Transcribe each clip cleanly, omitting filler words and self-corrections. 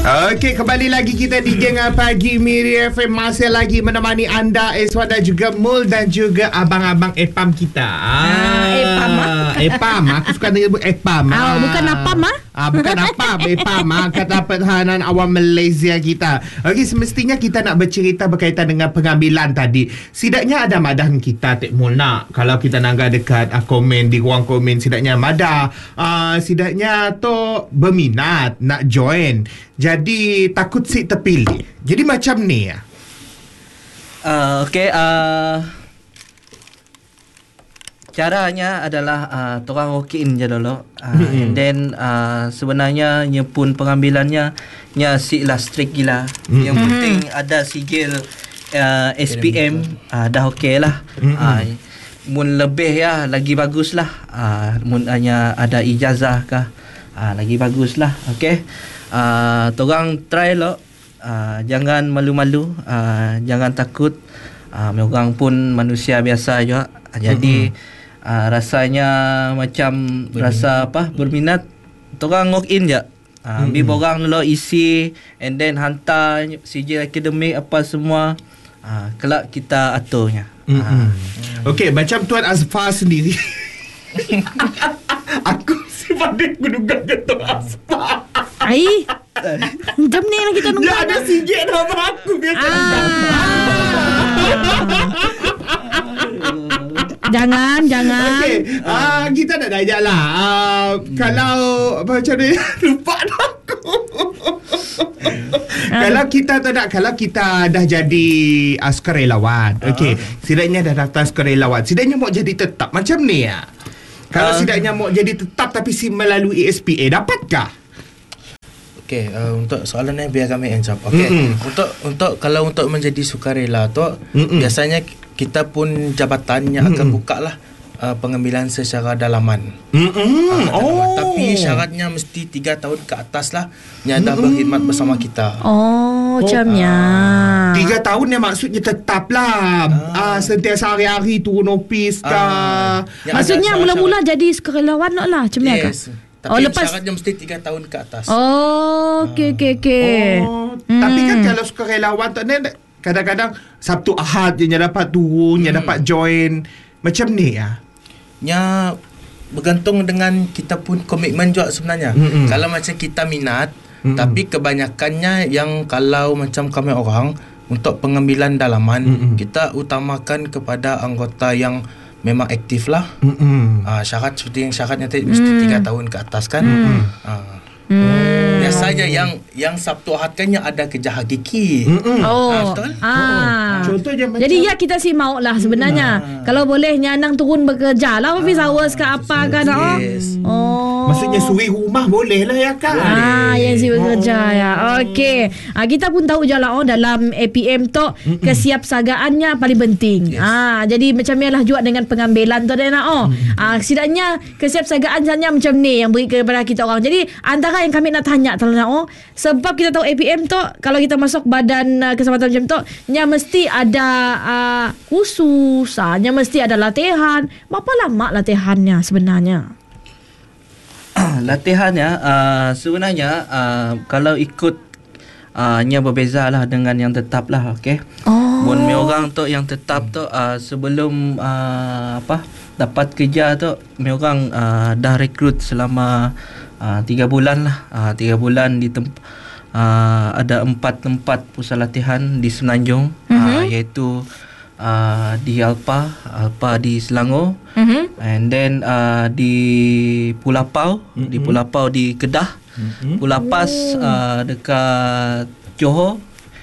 Okey, kembali lagi kita di Geng Pagi Miri FM. Masih lagi menemani anda, Eswan dan juga Mul dan juga abang-abang Epam kita. Epam. Epam. Aku suka menyebut Epam. Bukan Apam bukan Apam, Epam. Kata Pertahanan Awam Malaysia kita. Okey, semestinya kita nak bercerita berkaitan dengan pengambilan tadi. Sidaknya ada madah kita Tek Mul nak. Kalau kita nangga dekat komen di ruang komen, sidaknya madah. Sidaknya tu berminat nak join. Jadi takut si terpilih. Jadi macam ni ya. Caranya adalah torang walk in je dulu. And then sebenarnya pun pengambilannya si lah strict gila. Yang penting ada sigil SPM dah okey lah. Mun lebih ya lagi bagus lah. Mun hanya ada ijazah kah lagi bagus lah. Okey. Torang try lo. Jangan malu-malu, jangan takut. Orang pun manusia biasa juga. Jadi rasanya macam rasa berminat, torang walk in je. Ambil borang dulu isi, and then hantar sijil akademik apa semua. Kelak kita aturnya. Okey, macam Tuan Azfar sendiri. Aku sifat dia gudugan ke Tuan Azfar. Macam ni lah kita nunggu. Ya, ada sijil nama aku biasa. Jangan. Okey, kita nak tanya lah. Kalau macam ni lupa aku. Kalau kita dah jadi sukarelawan. Okey, setidaknya dah daftar sukarelawan. Setidaknya mau jadi tetap macam ni ya. Kalau setidaknya mau jadi tetap tapi melalui SPA, dapatkah? Okey, untuk soalan ni biar kami answer. Okey. Untuk menjadi sukarela tu biasanya kita pun jabatannya akan buka lah pengambilan secara dalaman. Tapi syaratnya mesti 3 tahun ke atas lah nyada berkhidmat bersama kita. Macamnya 3 tahun yang maksudnya tetap lah. Sentiasa hari-hari turun ofis kah? maksudnya mula-mula jadi sukarelawan lah. Macam ni kah? Tapi syaratnya mesti 3 tahun ke atas. Okey. Tapi kan kalau sukarelawan tu ni kadang-kadang Sabtu Ahad je dapat turun, dapat join. Macam ni ya. Nya bergantung dengan kita pun komitmen juga sebenarnya. Kalau macam kita minat, tapi kebanyakannya yang kalau macam kami orang untuk pengambilan dalaman, kita utamakan kepada anggota yang memang aktif lah. Syarat seperti yang syaratnya tadi mesti 3 tahun ke atas kan. Biasanya yang Sabtu Ahad kan yang ada kerja hakiki. Betul? Contohnya macam, jadi ya kita sih mau lah sebenarnya. Kalau boleh nyanang turun bekerja lah office hours ke apa kan. Maksudnya suri rumah boleh lah ya kan. Yang si bekerja ya. Okey. Kita pun tahu je lah dalam APM tu kesiapsagaannya paling penting. Jadi macam ni lah juga dengan pengambilan tu dah setidaknya kesiapsagaan saja macam ni yang beri kepada kita orang. Jadi antara yang kami nak tanya sebab kita tahu APM tu kalau kita masuk badan keselamatan macam tu nya mesti ada khusus, nya mesti ada latihan. Berapa lama latihannya sebenarnya? Latihannya sebenarnya kalau ikut nya berbeza lah dengan yang tetap lah. Okey. Bon orang tu yang tetap tu sebelum dapat kerja tu orang dah rekrut selama 3 bulan lah. 3 bulan di ada 4 tempat pusat latihan di Semenanjung, iaitu di Alpa di Selangor, and then di Pulapau, di Pulapau di Kedah, Pulapas dekat Johor,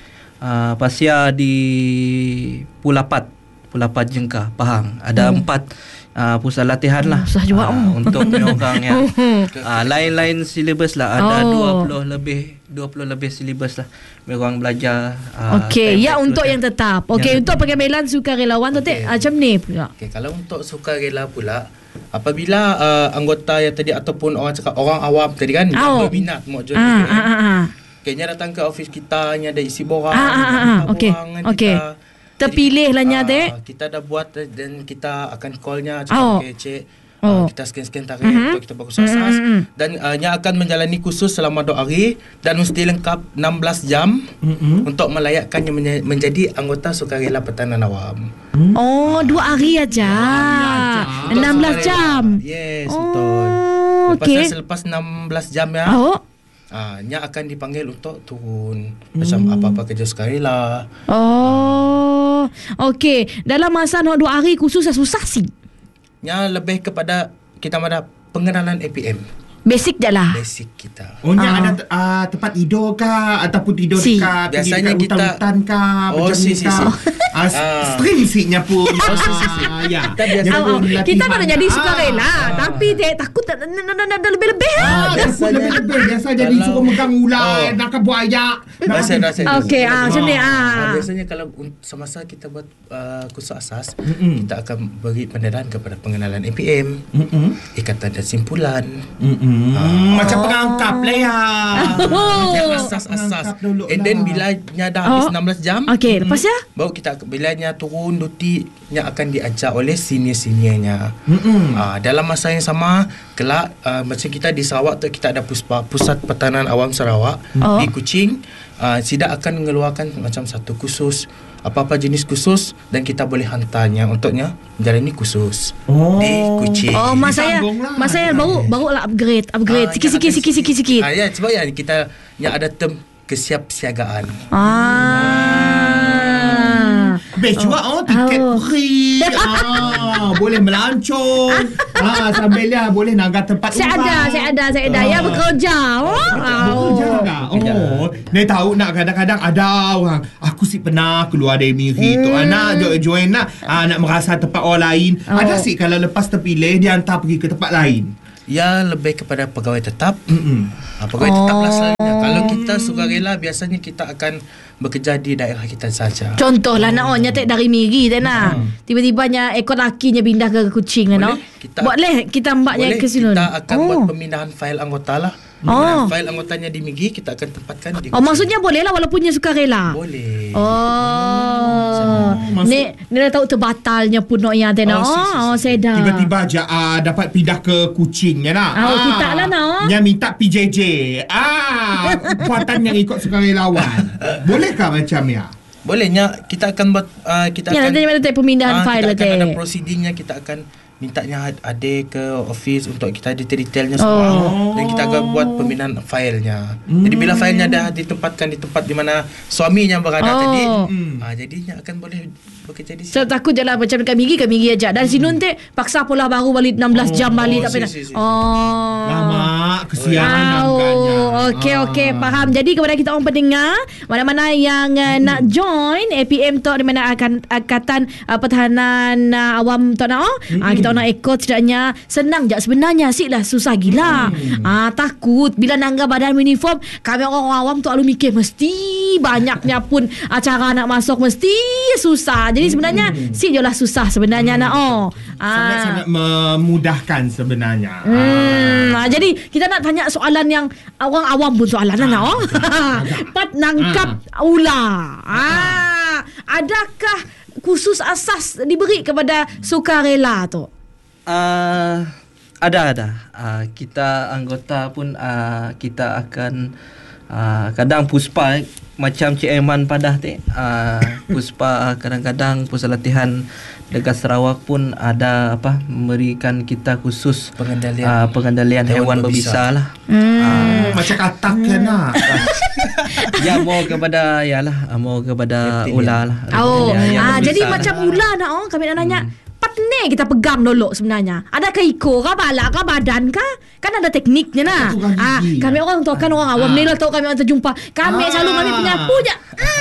Pasia di Pulapat Jengka, Pahang. Ada 4 pusat latihan lah untuk orang yang lain-lain silibus lah. Ada 20 lebih silibus lah orang belajar. Okey, ya untuk yang tetap. Okey, untuk pengambilan sukarelawan tu macam ni pula. Okey, kalau untuk sukarela pula, apabila anggota yang tadi ataupun orang cakap orang awam tadi kan berminat mau join kayaknya datang ke office kita, nya ada isi borang. Okey. Terpilih lah nya kita dah buat dan kita akan callnya cakap cik Kita scan tarik untuk kita berkursus asas. Dan yang akan menjalani kursus selama 2 hari dan mesti lengkap 16 jam untuk melayakkannya menjadi anggota sukarela pertahanan awam. 2 hari aja. 16 jam. Yes, betul. Selepas 16 jam ya. Nya akan dipanggil untuk turun macam apa-apa kerja sukarela. Okey. Dalam masa 2 hari kursus susah sih. Nya lebih kepada kita ada pengenalan APM. Basic je lah. Basic kita. Ada tempat tidur kah ataupun tidur dekat biasanya kita hutan-hutan kah? String seatnya pun. Ya. Kita nak jadi sukarela tapi takut dah lebih-lebih. Biasa jadi suruh megang ular, nak buaya. Okey, macam ni. Biasanya kalau semasa kita buat kursus asas, kita akan beri pendedahan kepada pengenalan APM, ikatan dan simpulan. Macam pengangkap lah ya. Yang asas-asas. And then bila nya dah habis 16 jam, okey, lepas ya baru kita bila nya turun duty nya akan diajar oleh senior-seniornya. Dalam masa yang sama kelak macam kita di Sarawak tu kita ada Pusat Pertahanan Awam Sarawak di Kuching. SIDA akan mengeluarkan macam satu kursus, apa-apa jenis kursus, dan kita boleh hantarnya untuknya menjalani kursus di Kuching. Masa saya baru lah upgrade sikit. Ya, sebab ya kita yang ada term kesiapsiagaan. Best juga tiket free. Boleh melancong. Sambil boleh naga tempat Saya ada ya bekerja. Ni tahu nak kadang-kadang ada orang aku pernah keluar dari Miri tu nak join nak merasa tempat orang lain. Ada kalau lepas terpilih dia hantar pergi ke tempat lain. Ya, lebih kepada pegawai tetap. Pegawai tetap lah selalunya. Kalau kita sukarela biasanya kita akan bekerja di daerah kita saja. Contohlah nak dari Miri tiba-tiba ekor lakinya pindah ke Kuching boleh kita mbaknya ke sini. Kita akan buat pemindahan fail anggota lah. Fail anggotanya di Migi kita akan tempatkan di Kuching. Maksudnya boleh lah walaupun sukarela. Boleh. Ni dah tahu terbatalnya pun yang saya dah. Tiba-tiba aja dapat pindah ke Kuching ya nak. Kita lah Yang minta PJJ. Kuatan yang ikut sukarelawan. Bolehkah macam ya? Bolehnya kita akan buat nanti ada pemindahan file kita akan ada prosedurnya, kita akan mintanya ada ke office untuk kita detailnya semua dan kita akan buat pemindahan filenya. Jadi bila filenya dah ditempatkan di tempat di mana suaminya berada tadi, jadinya akan boleh bekerja di sini. So takut je lah macam dekat Migi aja. Dan Sinun paksa pula baru balik 16 jam balik tak pernah. Lama kesiangan nampaknya. Okey faham. Jadi kepada kita orang pendengar mana-mana yang nak join APM Talk di mana Angkatan Pertahanan Awam Tok kita nak ikut setidaknya senang je sebenarnya. Lah susah gila. Takut bila nangga badan uniform kami orang awam tu selalu mikir mesti banyaknya pun acara nak masuk mesti susah. Jadi sebenarnya je lah susah sebenarnya sangat memudahkan sebenarnya. Jadi kita nak tanya soalan yang orang awam pun soalan Pat nangkap ular. Adakah kursus asas diberi kepada sukarela tu? Ada. Kita anggota pun kita akan kadang Puspa macam Cik Aiman Padah Puspa kadang-kadang pusat latihan dekat Sarawak pun ada memberikan kita khusus pengendalian hewan berbisa lah. Macam katak nak. Mau kepada ular lah. Jadi macam ular kami nak nanya patne kita pegang dulu sebenarnya. Adakah ikut kah, balak kah, badan kah? Kan ada tekniknya lah. Kami orang tu kan orang awam ni lah tahu kami orang terjumpa. Kami selalu kami penyapu je.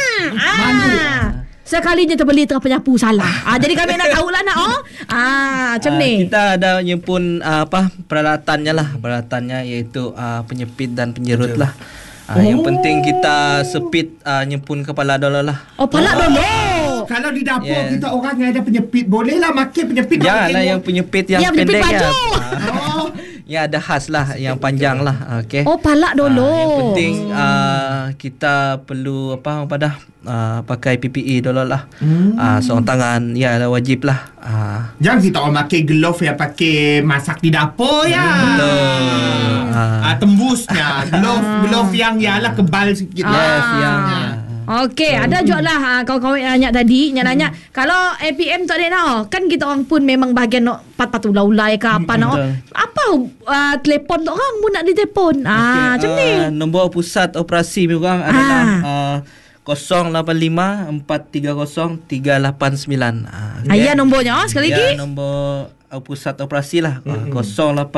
Sekalinya terbeli penyapu salah. Jadi kami nak tahu lah macam ni. Kita ada nyempun peralatannya lah. Peralatannya iaitu penyepit dan penyerut lah. Yang penting kita sepit nyempun kepala dulu lah. Kepala dulu. Kalau di dapur kita orang yang ada penyepit, bolehlah makan penyepit. Janganlah yang penyepit yang pendek baju. yang ada khas lah, yang panjang lah. Okey. Oh, palak dulu. Yang penting kita perlu pakai PPE dulu lah. Sarung tangan ya wajib lah. Jangan kita orang pakai glove yang pakai masak di dapur ya. Betul. Tembusnya glove yang ialah kebal sikit. Yes, yang Okey, ada juga lah kawan-kawan yang nanya tadi, nanya kalau APM tak ada nak, kan kita orang pun memang bahagian nak pat ulai ke apa nak. Apa telefon tu orang pun nak ditelepon. Macam ni. Nombor pusat operasi orang adalah 085 430 389. Ayah nombornya sekali lagi. Ya, nombor pusat operasi lah. 085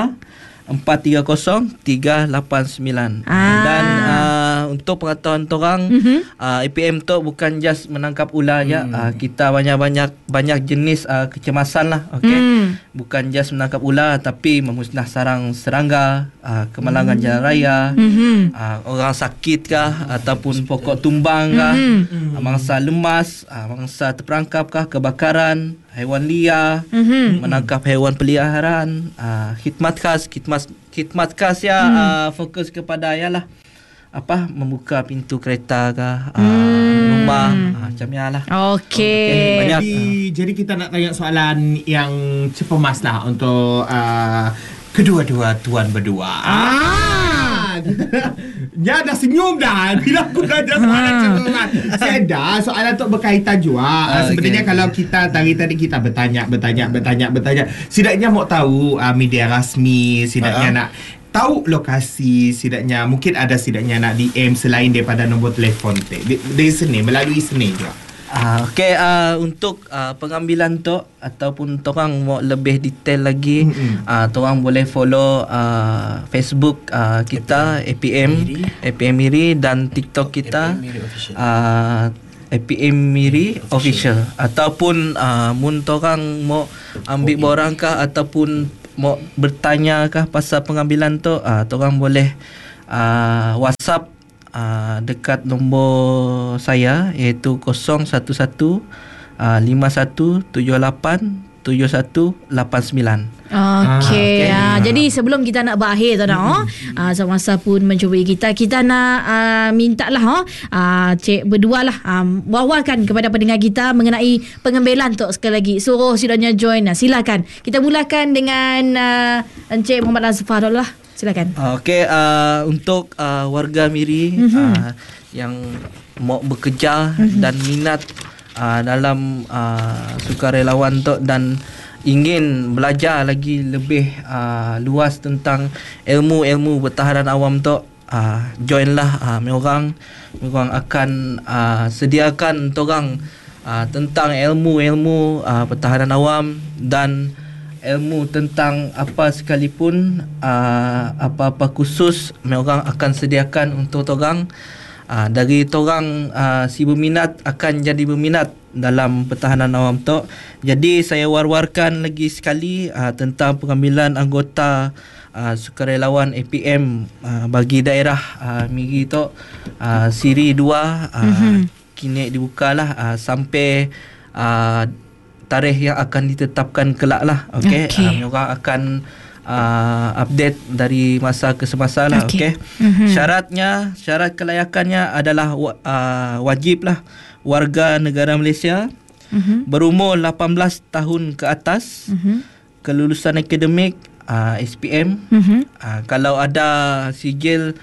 430 389. Dan untuk pengetahuan orang, APM tu bukan just menangkap ular je. Kita banyak jenis kecemasan lah. Okey. Bukan just menangkap ular, tapi memusnah sarang serangga, kemalangan jalan raya, orang sakit kah, ataupun pokok tumbang kah, mangsa lemas, mangsa terperangkap kah, kebakaran, haiwan liar, menangkap haiwan peliharaan, khidmat khas ya, fokus kepada ialah membuka pintu kereta ke, rumah, macam ya lah. Okey. Jadi kita nak tanya soalan yang cepemas lah untuk kedua-dua tuan berdua. Ya dah senyum dah bila aku tanya soalan cepemas. Saya dah soalan tu berkaitan juga. Sebenarnya kalau kita tadi kita bertanya. Setidaknya mau tahu media rasmi, setidaknya nak tahu lokasi, setidaknya mungkin ada setidaknya nak DM selain daripada nombor telefon dari sini, melalui sini juga. Okey, untuk pengambilan tu ataupun torang mau lebih detail lagi, torang boleh follow Facebook kita APM Miri dan TikTok kita APM Miri Official. Ataupun mun torang mau ambil borang kah ataupun mau bertanya kah pasal pengambilan tu, torang boleh WhatsApp dekat nombor saya, iaitu 011 5178 7189. Okey. Jadi sebelum kita nak berakhir tu dah, semasa pun mencuburi kita nak minta lah cik berdua lah wawarkan kepada pendengar kita mengenai pengambilan tu sekali lagi. Suruh sidanya join. Silakan. Kita mulakan dengan Encik Muhammad Azfar dulu lah. Silakan. Okey, untuk warga Miri yang mau bekerja dan minat dalam sukarelawan tu dan ingin belajar lagi lebih luas tentang ilmu bertahanan awam tu, joinlah orang akan sediakan orang tentang ilmu pertahanan awam dan ilmu tentang apa sekalipun, apa-apa khusus orang akan sediakan untuk orang. Dari orang si berminat akan jadi berminat dalam pertahanan awam tu. Jadi saya war-warkan lagi sekali tentang pengambilan anggota sukarelawan APM bagi daerah Miri tu, Siri 2 kini dibukalah sampai tarikh yang akan ditetapkan kelak lah. Okey. Orang akan update dari masa ke semasa lah. Okey. Syarat kelayakannya adalah wajib lah warga negara Malaysia, berumur 18 tahun ke atas, kelulusan akademik SPM, kalau ada sigil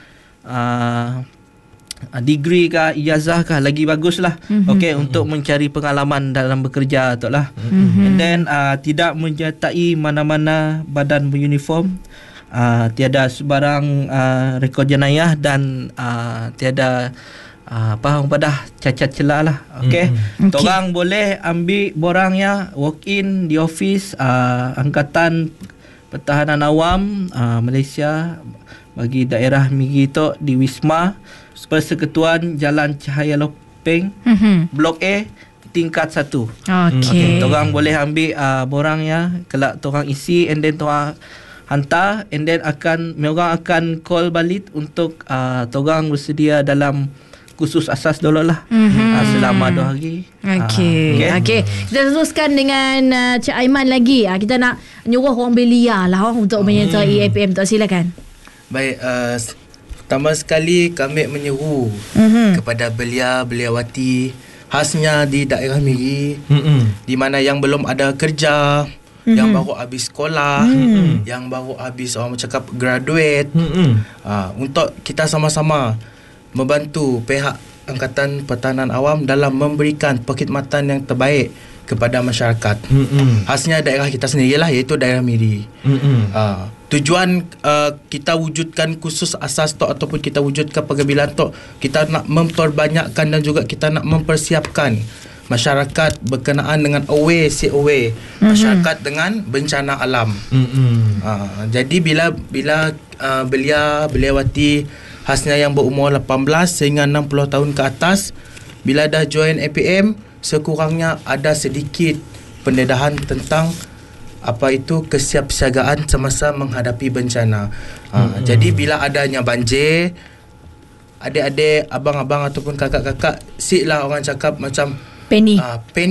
degree kah, ijazah kah, lagi bagus lah. Okey, untuk mencari pengalaman dalam bekerja tu lah. And then tidak menyertai mana-mana badan beruniform, tiada sebarang rekod jenayah dan tiada cacat celah lah. Okey. Torang boleh ambil borangnya walk in di office Angkatan Pertahanan Awam Malaysia bagi daerah Miri tu di Wisma Persekutuan Jalan Cahaya Lopeng, Blok A, tingkat 1. Okey. Torang boleh ambil borangnya, kelak torang isi and then torang hantar, and then orang akan call balik untuk torang bersedia dalam khusus asas dulu lah. Selama 2 hari. Okey. Kita teruskan dengan Cik Aiman lagi. Kita nak nyuruh orang belia lah untuk menyertai APM tu. Silakan. Baik, pertama sekali kami menyeru kepada belia-beliawati khasnya di daerah Miri, di mana yang belum ada kerja, yang baru habis sekolah, yang baru habis orang cakap graduate, untuk kita sama-sama membantu pihak Angkatan Pertahanan Awam dalam memberikan perkhidmatan yang terbaik kepada masyarakat. Khasnya daerah kita sendirilah, iaitu daerah Miri. Tujuan kita wujudkan khusus asas tu ataupun kita wujudkan pengambilan tu, kita nak memperbanyakkan dan juga kita nak mempersiapkan masyarakat berkenaan dengan aware masyarakat dengan bencana alam. Jadi bila beliawati khasnya yang berumur 18 sehingga 60 tahun ke atas, bila dah join APM, sekurangnya ada sedikit pendedahan tentang apa itu kesiapsiagaan semasa menghadapi bencana. Jadi bila adanya banjir, adik-adik, abang-abang ataupun kakak-kakak, siklah orang cakap macam panik.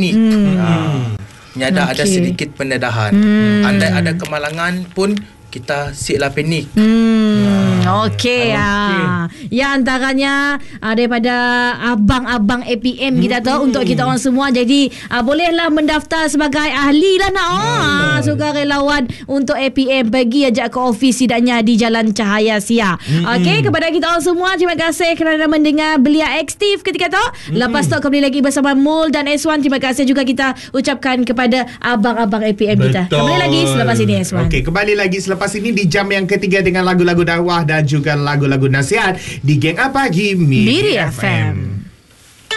Ada sedikit pendedahan. Andai ada kemalangan pun kita siklah panik. Okey. Ya, antaranya daripada abang-abang APM kita tahu untuk kita orang semua. Jadi bolehlah mendaftar sebagai ahli lah nak. Sukarelawan untuk APM, pergi ajak ke ofis sidaknya di Jalan Cahaya Sia. Okey, kepada kita orang semua, terima kasih kerana mendengar Belia Aktif ketika tu. Lepas tu kembali lagi bersama Mul dan S1. Terima kasih juga kita ucapkan kepada abang-abang APM kita. Kembali lagi selepas ini, S1. Okey, kembali lagi selepas ini di jam yang ketiga dengan lagu-lagu dakwah dan juga lagu-lagu nasihat di Geng Pagi Miri FM.